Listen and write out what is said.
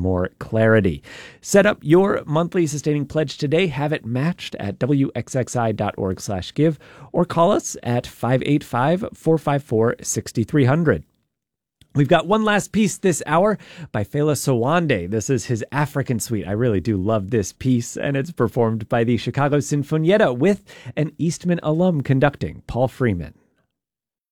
more clarity. Set up your monthly sustaining pledge today. Have it matched at wxxi.org/give or call us at 585-454-6300. We've got one last piece this hour by Fela Sowande. This is his African Suite. I really do love this piece, and it's performed by the Chicago Sinfonietta with an Eastman alum conducting, Paul Freeman.